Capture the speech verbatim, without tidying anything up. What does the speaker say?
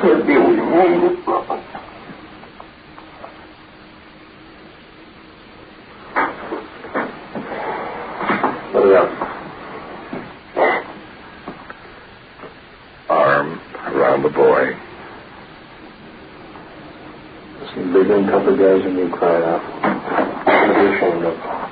could be. We made it, Robert. Put it up. Arm around the boy. Some bigger and tougher guys than you cried out. What are you ashamed of?